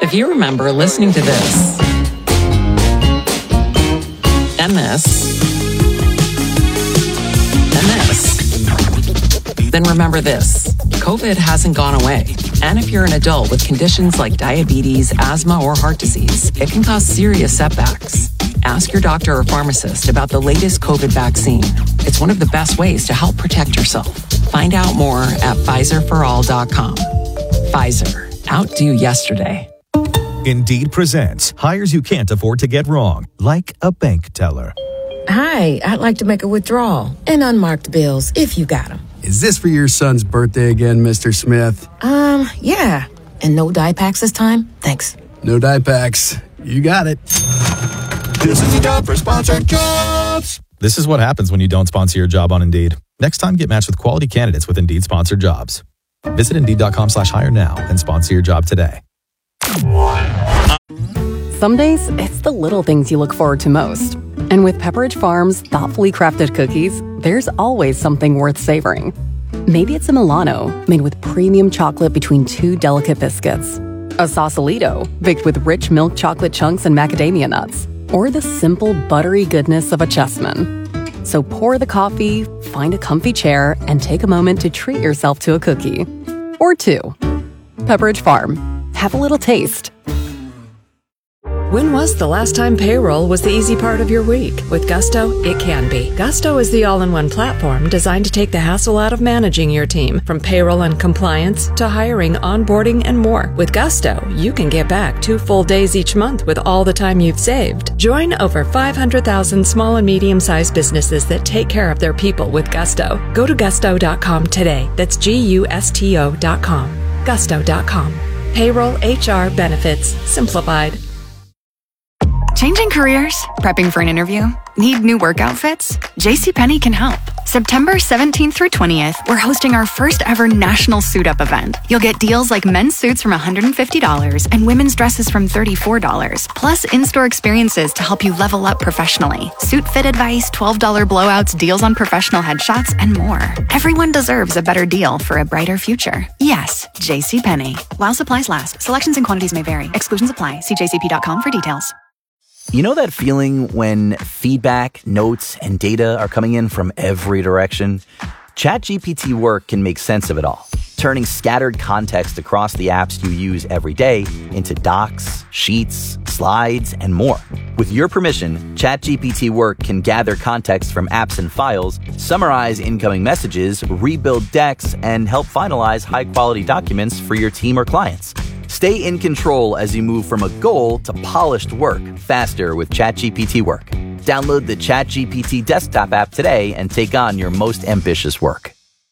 If you remember listening to this, and this, then remember this. COVID hasn't gone away. And if you're an adult with conditions like diabetes, asthma, or heart disease, it can cause serious setbacks. Ask your doctor or pharmacist about the latest COVID vaccine. It's one of the best ways to help protect yourself. Find out more at PfizerForAll.com. Pfizer. Outdo yesterday. Indeed presents hires you can't afford to get wrong, like a bank teller. Hi, I'd like to make a withdrawal and unmarked bills if you got them. Is this for your son's birthday again, Mr. Smith? Yeah. And no dye packs this time? Thanks. No dye packs. You got it. This is the job for sponsored jobs. This is what happens when you don't sponsor your job on Indeed. Next time, get matched with quality candidates with Indeed sponsored jobs. Visit Indeed.com/hire now and sponsor your job today. Some days, it's the little things you look forward to most. And with Pepperidge Farm's thoughtfully crafted cookies, there's always something worth savoring. Maybe it's a Milano, made with premium chocolate between two delicate biscuits. A Sausalito, baked with rich milk chocolate chunks and macadamia nuts. Or the simple, buttery goodness of a Chessman. So pour the coffee, find a comfy chair, and take a moment to treat yourself to a cookie. Or two. Pepperidge Farm. Have a little taste. When was the last time payroll was the easy part of your week? With Gusto, it can be. Gusto is the all-in-one platform designed to take the hassle out of managing your team, from payroll and compliance to hiring, onboarding, and more. With Gusto, you can get back 2 full days each month with all the time you've saved. Join over 500,000 small and medium-sized businesses that take care of their people with Gusto. Go to gusto.com today. That's GUSTO.com. Gusto.com. Payroll, HR, benefits, simplified. Changing careers? Prepping for an interview? Need new work outfits? JCPenney can help. September 17th through 20th, we're hosting our first ever national suit up event. You'll get deals like men's suits from $150 and women's dresses from $34, plus in-store experiences to help you level up professionally. Suit fit advice, $12 blowouts, deals on professional headshots, and more. Everyone deserves a better deal for a brighter future. Yes, JCPenney. While supplies last, selections and quantities may vary. Exclusions apply. See jcp.com for details. You know that feeling when feedback, notes, and data are coming in from every direction? ChatGPT Work can make sense of it all, turning scattered context across the apps you use every day into docs, sheets, slides, and more. With your permission, ChatGPT Work can gather context from apps and files, summarize incoming messages, rebuild decks, and help finalize high-quality documents for your team or clients. Stay in control as you move from a goal to polished work faster with ChatGPT Work. Download the ChatGPT desktop app today and take on your most ambitious work.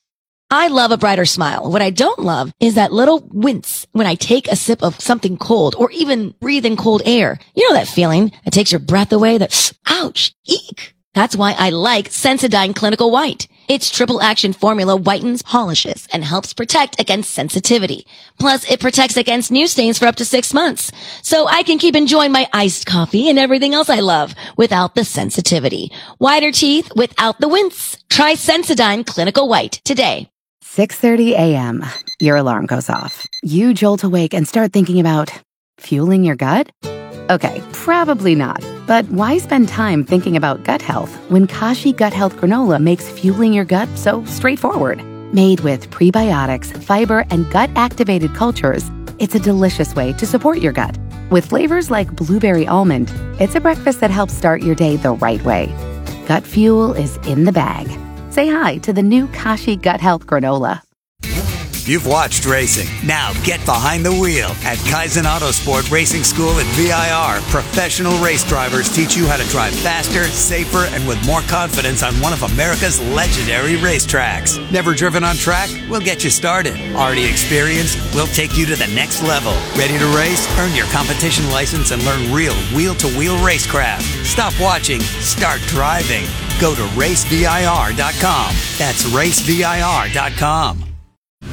I love a brighter smile. What I don't love is that little wince when I take a sip of something cold or even breathe in cold air. You know that feeling that takes your breath away, that ouch, eek. That's why I like Sensodyne Clinical White. Its triple action formula whitens, polishes, and helps protect against sensitivity. Plus, it protects against new stains for up to 6 months. So I can keep enjoying my iced coffee and everything else I love without the sensitivity. Whiter teeth without the wince. Try Sensodyne Clinical White today. 6:30 a.m. Your alarm goes off. You jolt awake and start thinking about fueling your gut? Okay, probably not. But why spend time thinking about gut health when Kashi Gut Health Granola makes fueling your gut so straightforward? Made with prebiotics, fiber, and gut-activated cultures, it's a delicious way to support your gut. With flavors like blueberry almond, it's a breakfast that helps start your day the right way. Gut fuel is in the bag. Say hi to the new Kashi Gut Health Granola. You've watched racing. Now get behind the wheel. At Kaizen Autosport Racing School at VIR, professional race drivers teach you how to drive faster, safer, and with more confidence on one of America's legendary racetracks. Never driven on track? We'll get you started. Already experienced? We'll take you to the next level. Ready to race? Earn your competition license and learn real wheel-to-wheel racecraft. Stop watching. Start driving. Go to racevir.com. That's racevir.com.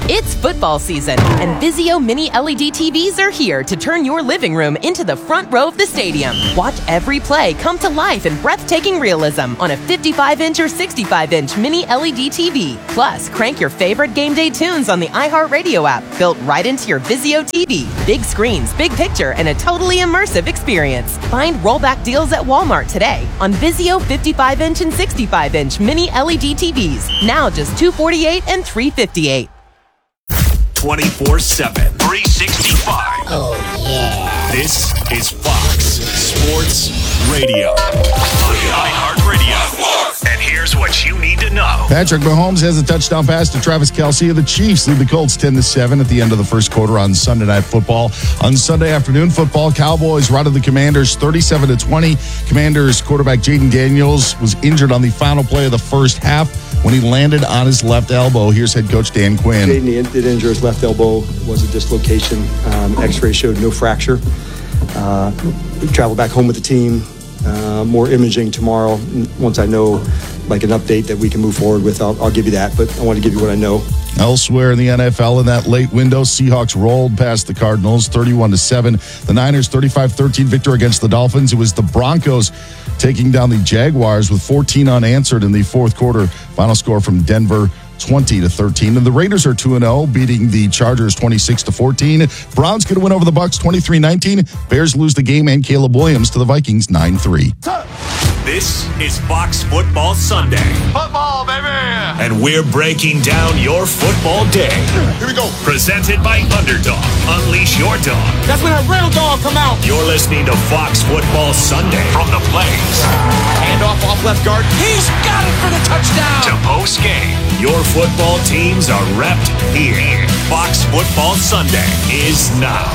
It's football season, and Vizio Mini LED TVs are here to turn your living room into the front row of the stadium. Watch every play come to life in breathtaking realism on a 55-inch or 65-inch Mini LED TV. Plus, crank your favorite game day tunes on the iHeartRadio app, built right into your Vizio TV. Big screens, big picture, and a totally immersive experience. Find rollback deals at Walmart today on Vizio 55-inch and 65-inch Mini LED TVs. Now just $248 and $358. 24/7, 365. Oh, yeah. This is Fox Sports Radio on iHeartRadio. And here's what you need to know. Patrick Mahomes has a touchdown pass to Travis Kelce of the Chiefs. Lead the Colts 10-7 at the end of the first quarter on Sunday Night Football. On Sunday afternoon football, Cowboys routed the Commanders 37-20. Commanders quarterback Jaden Daniels was injured on the final play of the first half when he landed on his left elbow. Here's head coach Dan Quinn. Jaden did injure his left elbow. It was a dislocation. X-ray showed no fracture. Travel back home with the team. More imaging tomorrow. Once I know an update that we can move forward with, I'll give you that. But I want to give you what I know. Elsewhere in the NFL in that late window, Seahawks rolled past the Cardinals 31-7. The Niners 35-13 victory against the Dolphins. It was the Broncos taking down the Jaguars with 14 unanswered in the fourth quarter. Final score from Denver 20-13. And the Raiders are 2-0, beating the Chargers 26-14. Browns going to win over the Bucs 23-19. Bears lose the game and Caleb Williams to the Vikings 9-3. This is Fox Football Sunday. Football, baby! And we're breaking down your football day. Here we go. Presented by Underdog. Unleash your dog. That's when a real dog come out. You're listening to Fox Football Sunday from the Blaze. Handoff off left guard. He's got it for the touchdown. To post game. Your football teams are repped here. Fox Football Sunday is now.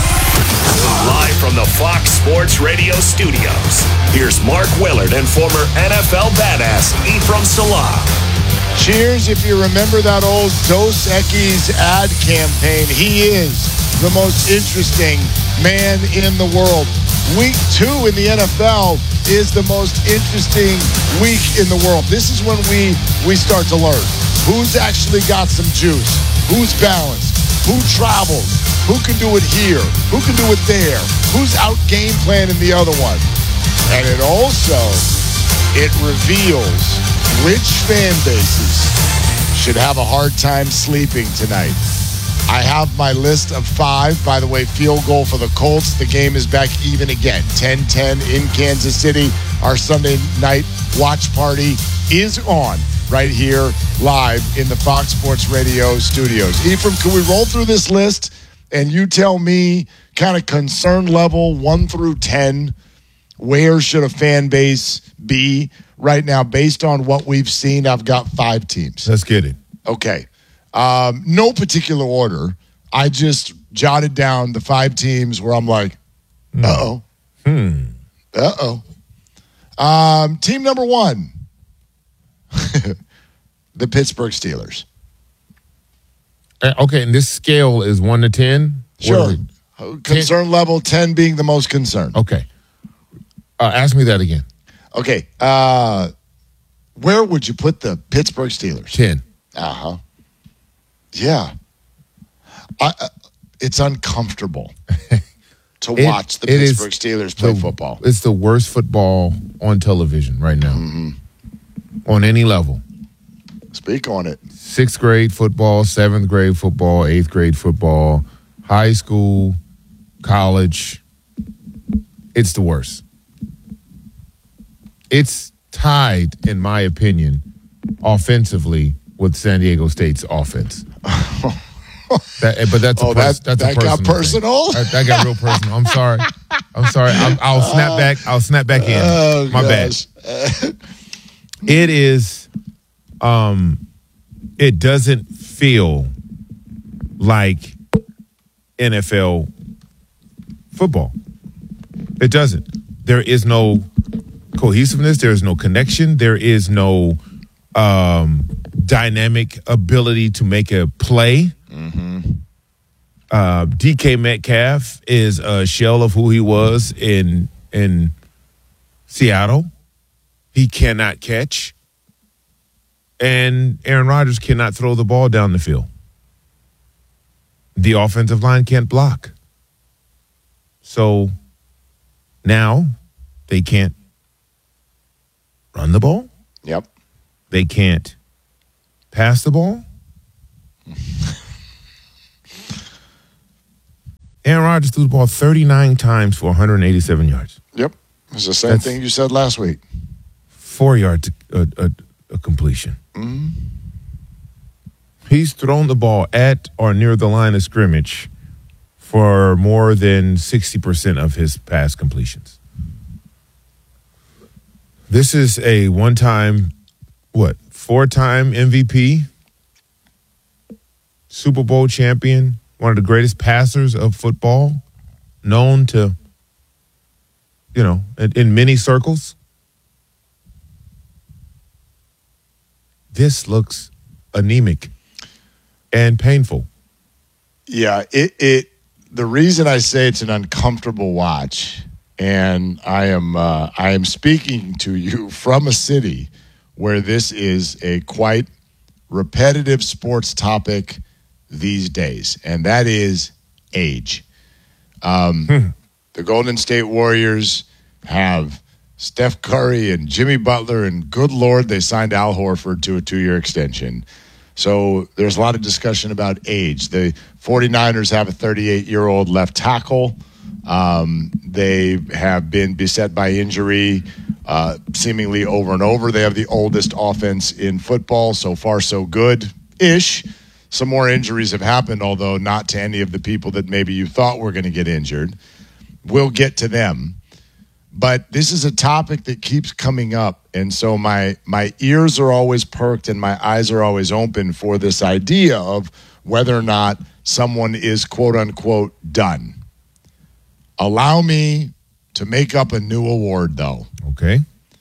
Live from the Fox Sports Radio studios, here's Mark Willard and former NFL badass Ephraim Salah. Cheers if you remember that old Dos Equis ad campaign. He is the most interesting man in the world. Week 2 in the NFL is the most interesting week in the world. This is when we start to learn who's actually got some juice, who's balanced, who travels, who can do it here, who can do it there, who's out game planning the other one. And it reveals which fan bases should have a hard time sleeping tonight. I have my list of 5. By the way, field goal for the Colts. The game is back even again. 10-10 in Kansas City. Our Sunday night watch party is on right here live in the Fox Sports Radio studios. Ephraim, can we roll through this list and you tell me kind of concern level 1 through 10, where should a fan base be right now based on what we've seen? I've got 5 teams. Let's get it. Okay. No particular order. I just jotted down the 5 teams where I'm like, uh-oh. Uh-oh. Team number 1, the Pittsburgh Steelers. Okay, and this scale is 1 to 10? Sure. Concern level 10 being the most concerned. Okay. Ask me that again. Okay. Where would you put the Pittsburgh Steelers? 10. Uh-huh. Yeah. It's uncomfortable to watch the Pittsburgh Steelers play football. It's the worst football on television right now. On any level. Speak on it. 6th grade football, 7th grade football, 8th grade football, high school, college. It's the worst. It's tied, in my opinion, offensively with San Diego State's offense. But that's a personal got personal. That got real personal. I'm sorry. I'll snap back. I'll snap back in. My bad. It is. It doesn't feel like NFL football. It doesn't. There is no cohesiveness. There is no connection. There is no dynamic ability to make a play. DK Metcalf is a shell of who he was in Seattle. He cannot catch. And Aaron Rodgers cannot throw the ball down the field. The offensive line can't block. So now they can't run the ball. Yep. They can't pass the ball. Aaron Rodgers threw the ball 39 times for 187 yards. Yep. It's the same thing you said last week. 4 yards a completion. Mm-hmm. He's thrown the ball at or near the line of scrimmage for more than 60% of his pass completions. This is a one-time, 4-time MVP, Super Bowl champion, one of the greatest passers of football, known to, in many circles. This looks anemic and painful. Yeah, the reason I say it's an uncomfortable watch, and I am speaking to you from a city where this is a quite repetitive sports topic these days, and that is age. The Golden State Warriors have Steph Curry and Jimmy Butler, and good Lord, they signed Al Horford to a 2-year extension. So there's a lot of discussion about age. The 49ers have a 38-year-old left tackle. They have been beset by injury seemingly over and over. They have the oldest offense in football. So far, so good-ish. Some more injuries have happened, although not to any of the people that maybe you thought were going to get injured. We'll get to them. But this is a topic that keeps coming up, and so my ears are always perked and my eyes are always open for this idea of whether or not someone is quote-unquote done. Allow me to make up a new award, though. Okay.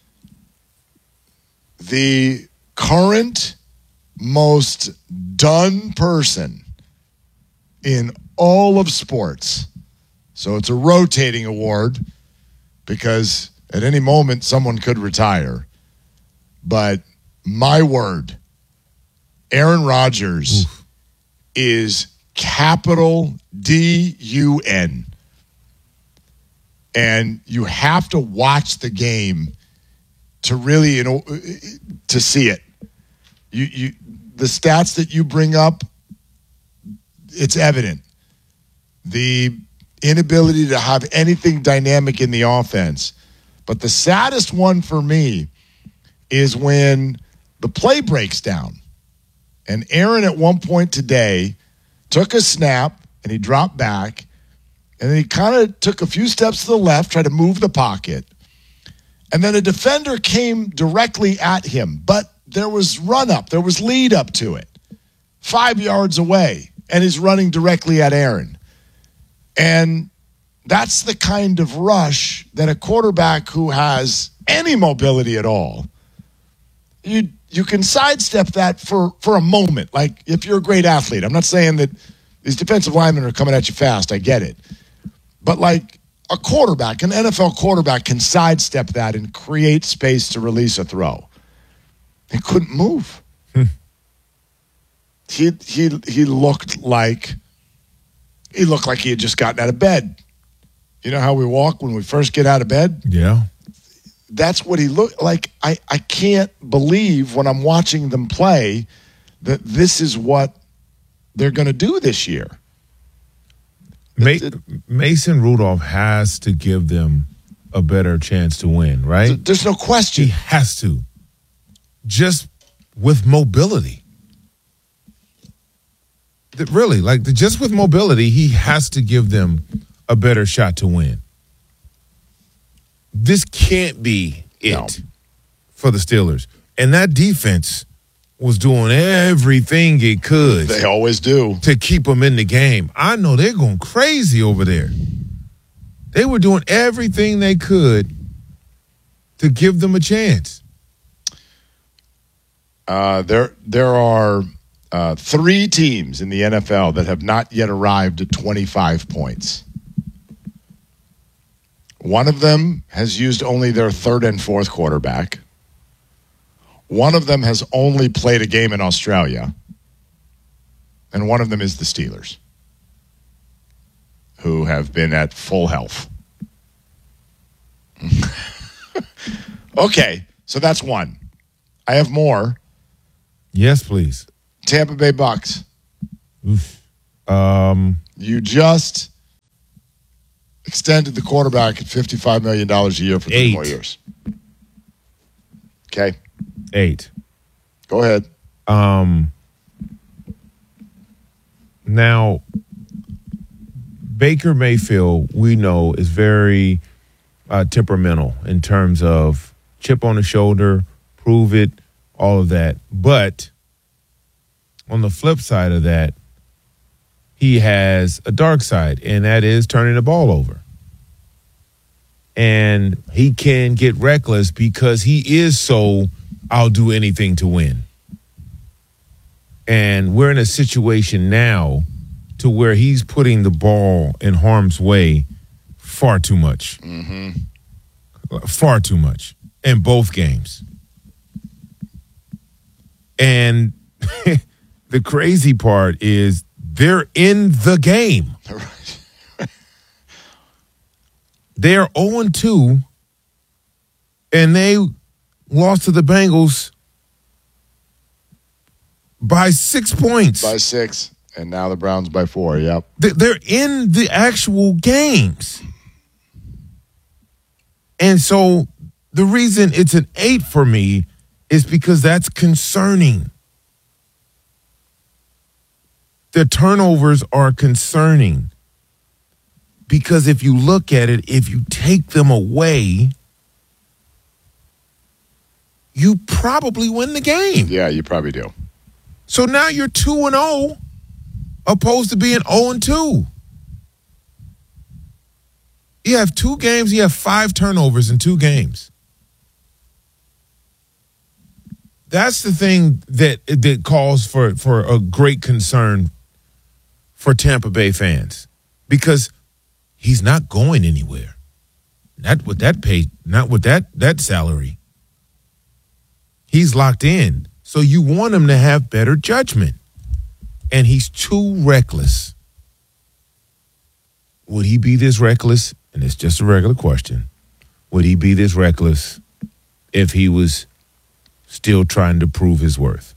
The current most done person in all of sports, so it's a rotating award, because at any moment someone could retire. But my word, Aaron Rodgers is capital D-U-N. And you have to watch the game to really, to see it. The stats that you bring up, it's evident. The inability to have anything dynamic in the offense. But the saddest one for me is when the play breaks down. And Aaron at one point today took a snap and he dropped back and then he kind of took a few steps to the left, tried to move the pocket. And then a defender came directly at him. But there was run up, there was lead up to it. 5 yards away. And he's running directly at Aaron. And that's the kind of rush that a quarterback who has any mobility at all, you can sidestep that for a moment. Like if you're a great athlete, I'm not saying that these defensive linemen are coming at you fast. I get it. But like a quarterback, an NFL quarterback can sidestep that and create space to release a throw. He couldn't move. He looked like he had just gotten out of bed. You know how we walk when we first get out of bed? Yeah. That's what he looked like. I can't believe when I'm watching them play that this is what they're going to do this year. Mason Rudolph has to give them a better chance to win, right? There's no question. He has to. Just with mobility. Really, just with mobility, he has to give them a better shot to win. This can't be it for the Steelers. And that defense was doing everything it could. They always do. To keep them in the game. I know they're going crazy over there. They were doing everything they could to give them a chance. There are 3 teams in the NFL that have not yet arrived at 25 points. One of them has used only their 3rd and 4th quarterback. One of them has only played a game in Australia. And one of them is the Steelers. who have been at full health. Okay, so that's one. I have more. Yes, please. Tampa Bay Bucks. Oof. You just extended the quarterback at $55 million a year for 3 more years. Okay. 8. Go ahead. Now, Baker Mayfield, we know, is very temperamental in terms of chip on the shoulder, prove it, all of that. But on the flip side of that, he has a dark side, and that is turning the ball over. And he can get reckless because he is so, I'll do anything to win. And we're in a situation now to where he's putting the ball in harm's way far too much. Far too much in both games. And the crazy part is they're in the game. They're 0-2, and they lost to the Bengals by 6 points. By 6, and now the Browns by 4, yep. They're in the actual games. And so the reason it's an 8 for me is because that's concerning. The turnovers are concerning. Because if you look at it, if you take them away, you probably win the game. Yeah, you probably do. So now you're 2-0 opposed to being 0-2. You have 2 games, you have 5 turnovers in 2 games. That's the thing that calls for a great concern for Tampa Bay fans. Because he's not going anywhere. Not with that pay, not with that salary. He's locked in. So you want him to have better judgment. And he's too reckless. Would he be this reckless? And it's just a regular question. Would he be this reckless if he was still trying to prove his worth?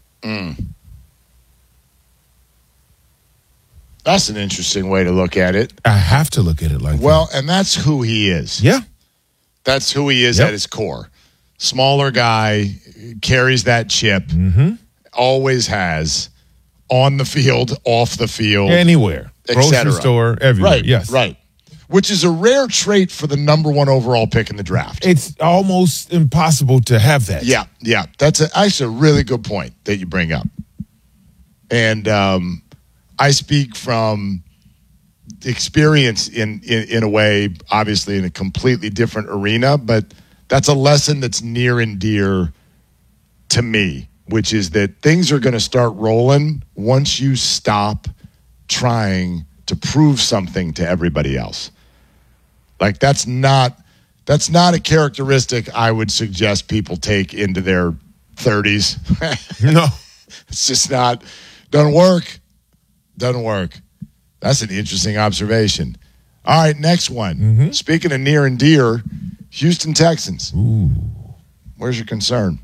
That's an interesting way to look at it. I have to look at it like that. Well, and that's who he is. Yeah. That's who he is at his core. Smaller guy, carries that chip, always has, on the field, off the field. Anywhere. Grocery store, everywhere. Right, yes. Right. Which is a rare trait for the number 1 overall pick in the draft. It's almost impossible to have that. Yeah. That's actually a really good point that you bring up. And I speak from experience in a way, obviously in a completely different arena, but that's a lesson that's near and dear to me, which is that things are going to start rolling once you stop trying to prove something to everybody else. Like that's not a characteristic I would suggest people take into their 30s. No. It's just not, doesn't work. That's an interesting observation. All right, next one. Speaking of near and dear, Houston Texans. Ooh. Where's your concern?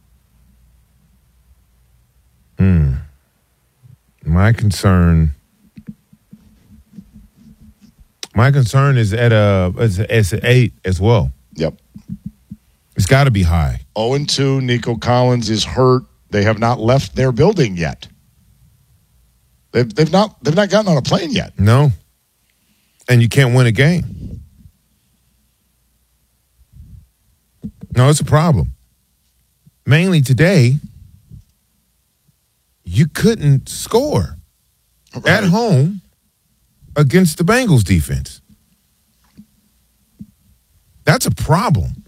My concern is at an 8 as well. Yep. It's got to be high. 0-2. Nico Collins is hurt. They have not left their building yet. They've not gotten on a plane yet. No. And you can't win a game. No, it's a problem. Mainly today, you couldn't score at home against the Bengals defense. That's a problem.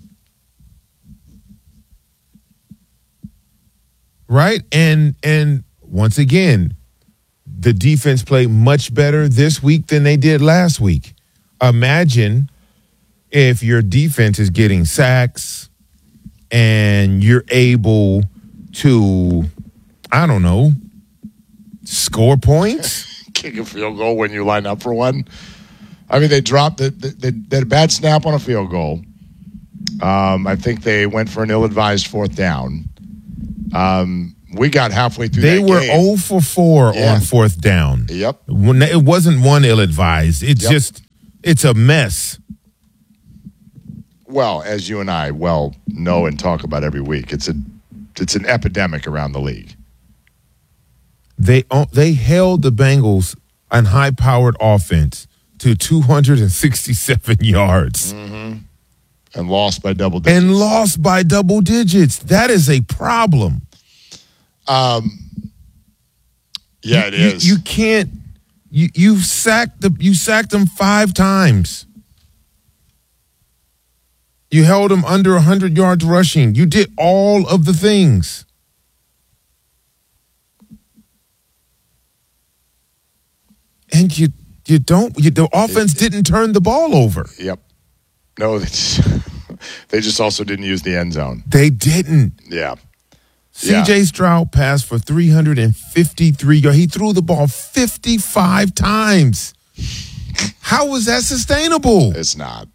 Right? And once again, the defense played much better this week than they did last week. Imagine if your defense is getting sacks and you're able to, I don't know, score points. Kick a field goal when you line up for one. I mean, they dropped they had a bad snap on a field goal. I think they went for an ill-advised fourth down. We got halfway through that game. They were 0 for 4 on fourth down. Yep. It wasn't one ill-advised. It's it's a mess. Well, as you and I well know and talk about every week, it's an epidemic around the league. They held the Bengals on high-powered offense to 267 yards. Mm-hmm. And lost by double digits. That is a problem. Yeah, it is. You can't. You sacked them 5 times. You held them under 100 yards rushing. You did all of the things. And the offense didn't turn the ball over. Yep. No, they just also didn't use the end zone. They didn't. Yeah. C.J. Stroud passed for 353 yards. He threw the ball 55 times. How was that sustainable? It's not.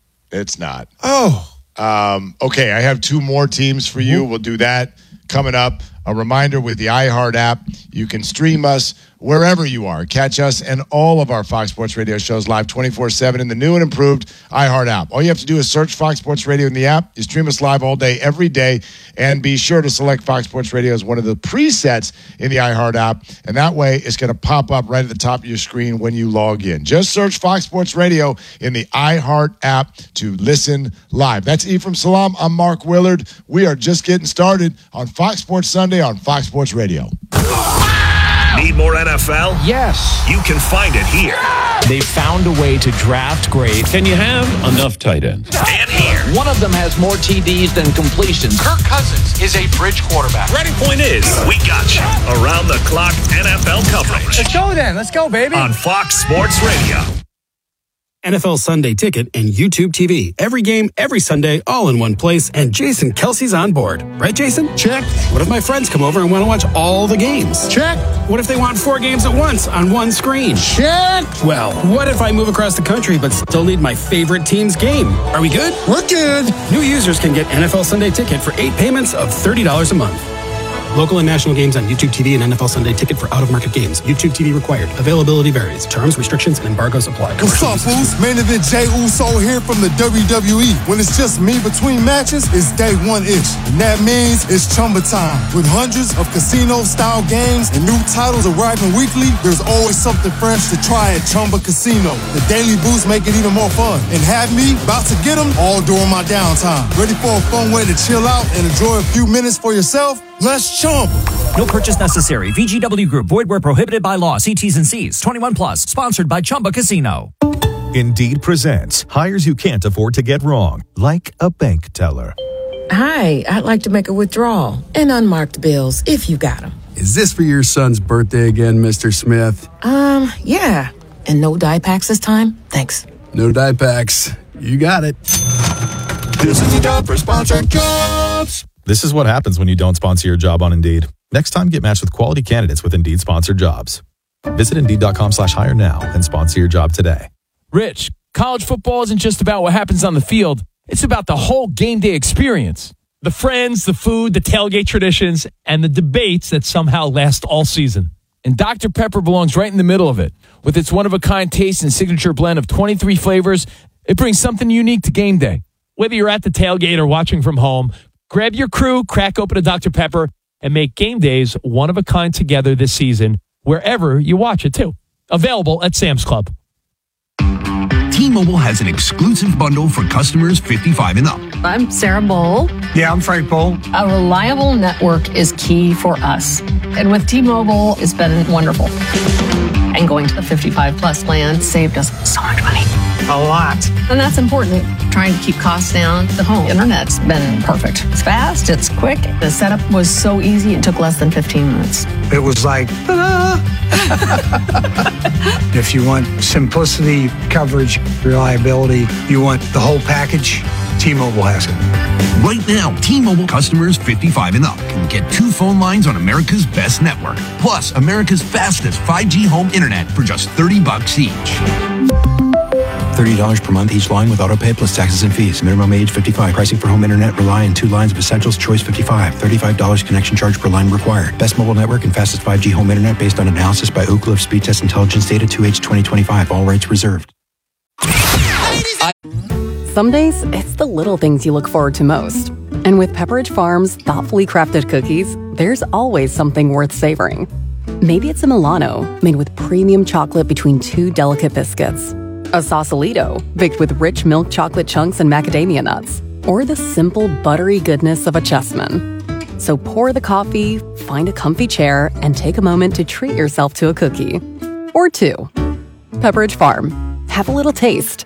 Oh. Okay, I have 2 more teams for you. We'll do that coming up. A reminder, with the iHeart app, you can stream us wherever you are. Catch us and all of our Fox Sports Radio shows live 24/7 in the new and improved iHeart app. All you have to do is search Fox Sports Radio in the app. You stream us live all day, every day, and be sure to select Fox Sports Radio as one of the presets in the iHeart app, and that way it's going to pop up right at the top of your screen when you log in. Just search Fox Sports Radio in the iHeart app to listen live. That's Ephraim Salam. I'm Mark Willard. We are just getting started on Fox Sports Sunday on Fox Sports Radio. Need more NFL? Yes. You can find it here. They found a way to draft great. Can you have enough tight ends? And here. One of them has more TDs than completions. Kirk Cousins is a bridge quarterback. Ready? Point is, we got you around the clock NFL coverage. Let's go then. Let's go, baby. On Fox Sports Radio. NFL Sunday Ticket and YouTube TV. Every game, every Sunday, all in one place, and Jason Kelsey's on board. Right, Jason? Check. What if my friends come over and want to watch all the games? Check. What if they want 4 games at once on one screen? Check. Well, what if I move across the country but still need my favorite team's game? Are we good? We're good. New users can get NFL Sunday Ticket for 8 payments of $30 a month. Local and national games on YouTube TV and NFL Sunday Ticket for out-of-market games. YouTube TV required. Availability varies. Terms, restrictions, and embargoes apply. What's up, Foos? Main event Jey Uso here from the WWE. When it's just me between matches, it's day one-ish. And that means it's Chumba time. With hundreds of casino-style games and new titles arriving weekly, there's always something fresh to try at Chumba Casino. The daily boosts make it even more fun. And have me about to get them all during my downtime. Ready for a fun way to chill out and enjoy a few minutes for yourself? Let's Chumba. No purchase necessary. VGW Group. Void where prohibited by law. See T's and C's. 21 plus. Sponsored by Chumba Casino. Indeed presents hires you can't afford to get wrong, like a bank teller. Hi, I'd like to make a withdrawal. And unmarked bills, if you got them. Is this for your son's birthday again, Mr. Smith? Yeah. And no dye packs this time? Thanks. No dye packs. You got it. This is the job for sponsored jobs. This is what happens when you don't sponsor your job on Indeed. Next time, get matched with quality candidates with Indeed sponsored jobs. Visit Indeed.com/hire now and sponsor your job today. Rich, college football isn't just about what happens on the field. It's about the whole game day experience. The friends, the food, the tailgate traditions, and the debates that somehow last all season. And Dr. Pepper belongs right in the middle of it. With its one-of-a-kind taste and signature blend of 23 flavors, it brings something unique to game day. Whether you're at the tailgate or watching from home, grab your crew, crack open a Dr. Pepper, and make game days one of a kind together this season, wherever you watch it too. Available at Sam's Club. T-Mobile has an exclusive bundle for customers 55 and up. I'm Sarah Bowl. Yeah, I'm Frank Bowl. A reliable network is key for us. And with T-Mobile, it's been wonderful. And going to the 55 plus plan saved us so much money. A lot. And that's important. Trying to keep costs down. The home internet's been perfect. It's fast, it's quick. The setup was so easy, it took less than 15 minutes. It was like, ta-da! If you want simplicity, coverage, reliability, you want the whole package, T-Mobile has it. Right now, T-Mobile customers 55 and up can get 2 phone lines on America's best network, plus America's fastest 5G home internet for just $30 each. $30 per month each line with autopay plus taxes and fees. Minimum age 55. Pricing for home internet rely on 2 lines of Essentials. Choice 55. $35 connection charge per line required. Best mobile network and fastest 5G home internet based on analysis by Ookla of Speed Test Intelligence data 2H 2025. All rates reserved. Some days, it's the little things you look forward to most. And with Pepperidge Farm's thoughtfully crafted cookies, there's always something worth savoring. Maybe it's a Milano, made with premium chocolate between 2 delicate biscuits. A Sausalito, baked with rich milk chocolate chunks and macadamia nuts. Or the simple, buttery goodness of a Chessman. So pour the coffee, find a comfy chair, and take a moment to treat yourself to a cookie. Or 2. Pepperidge Farm. Have a little taste.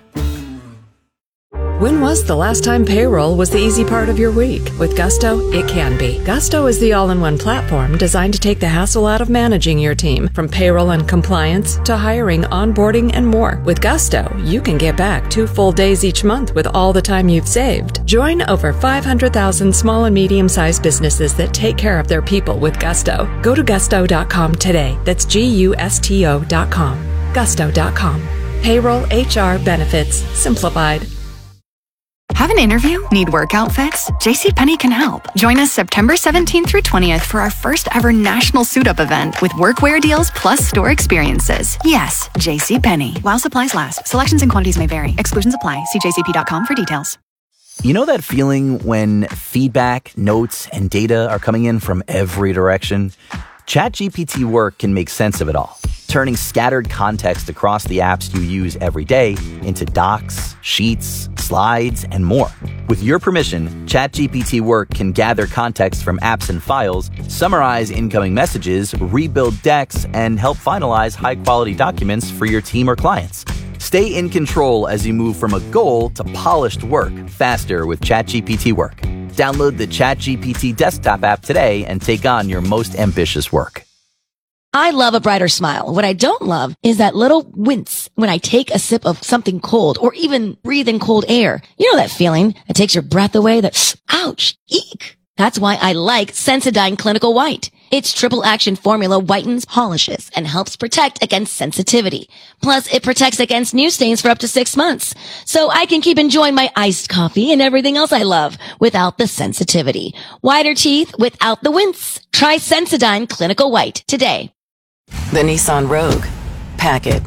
When was the last time payroll was the easy part of your week? With Gusto, it can be. Gusto is the all-in-one platform designed to take the hassle out of managing your team, from payroll and compliance to hiring, onboarding, and more. With Gusto, you can get back 2 full days each month with all the time you've saved. Join over 500,000 small and medium-sized businesses that take care of their people with Gusto. Go to gusto.com today. That's GUSTO.com. Gusto.com. Payroll, HR, benefits, simplified. Have an interview? Need work outfits? JCPenney can help. Join us September 17th through 20th for our first ever national suit-up event with workwear deals plus store experiences. Yes, JCPenney. While supplies last. Selections and quantities may vary. Exclusions apply. See jcp.com for details. You know that feeling when feedback, notes, and data are coming in from every direction? ChatGPT Work can make sense of it all, turning scattered context across the apps you use every day into docs, sheets, slides, and more. With your permission, ChatGPT Work can gather context from apps and files, summarize incoming messages, rebuild decks, and help finalize high-quality documents for your team or clients. Stay in control as you move from a goal to polished work faster with ChatGPT Work. Download the ChatGPT desktop app today and take on your most ambitious work. I love a brighter smile. What I don't love is that little wince when I take a sip of something cold or even breathe in cold air. You know that feeling that takes your breath away, that ouch, eek. That's why I like Sensodyne Clinical White. Its triple action formula whitens, polishes, and helps protect against sensitivity. Plus, it protects against new stains for up to 6 months. So I can keep enjoying my iced coffee and everything else I love without the sensitivity. Whiter teeth without the wince. Try Sensodyne Clinical White today. The Nissan Rogue. Pack it.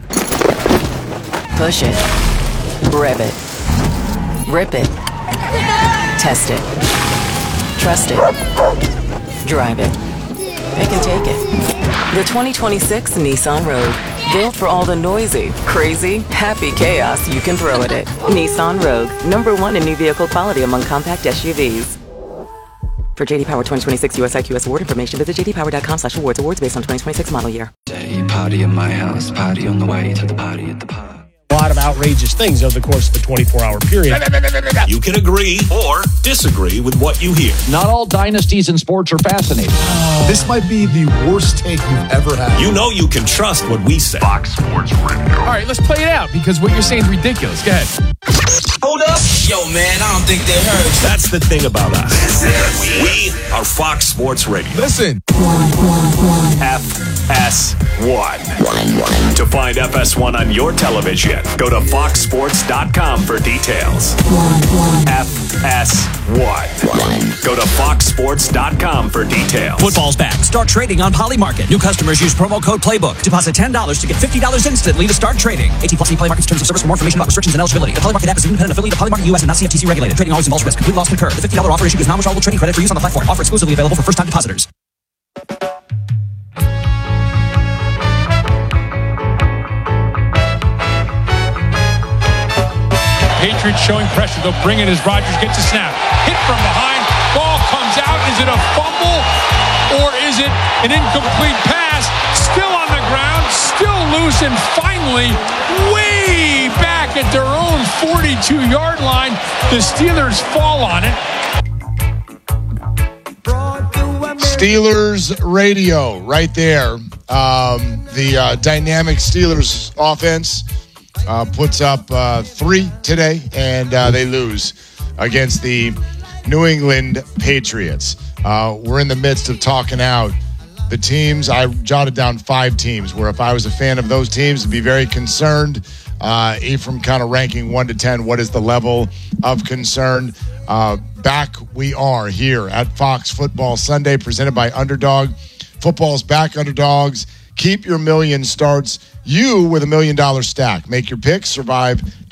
Push it. Rev it. Rip it. Test it. Trust it. Drive it. Pick and take it. The 2026 Nissan Rogue. Built for all the noisy, crazy, happy chaos you can throw at it. Nissan Rogue. #1 in new vehicle quality among compact SUVs. For JD Power 2026 US IQS award information, visit jdpower.com/awards. Awards based on 2026 model year. Party in my house, party on the way to the party at the park. A lot of outrageous things over the course of the 24-hour period. You can agree or disagree with what you hear. Not all dynasties in sports are fascinating. This might be the worst take you've ever had. You know you can trust what we say. Fox Sports Radio. All right, let's play it out because what you're saying is ridiculous. Go ahead. Hold up. Yo, man, I don't think they heard. That's the thing about us. We are Fox Sports Radio. Listen. FS1. To find FS1 on your television, go to foxsports.com for details. FS1. Go to foxsports.com for details. Football's back. Start trading on Polymarket. New customers use promo code PLAYBOOK. Deposit $10 to get $50 instantly to start trading. 18+ see Polymarket's terms of service for more information about restrictions and eligibility. The Polymarket app is an independent affiliate of Polymarket US and not CFTC regulated. Trading always involves risk. Complete loss concurred. The $50 offer issued is non-withdrawable trading credit for use on the platform. Offer exclusively available for first-time depositors. Patriots showing pressure. They'll bring it as Rodgers gets a snap. Hit from behind. Ball comes out. Is it a fumble or is it an incomplete pass? Still on the ground. Still loose. And finally, way back at their own 42-yard line, the Steelers fall on it. Steelers radio right there. The dynamic Steelers offense puts up 3 today, and they lose against the New England Patriots. We're in the midst of talking out the teams. I jotted down 5 teams where if I was a fan of those teams, I'd be very concerned Ephraim kind of ranking 1 to 10. What is the level of concern? Back we are here at Fox Football Sunday, presented by Underdog. Football's back, Underdogs. Keep your million starts. You with $1 million stack. Make your picks. Survive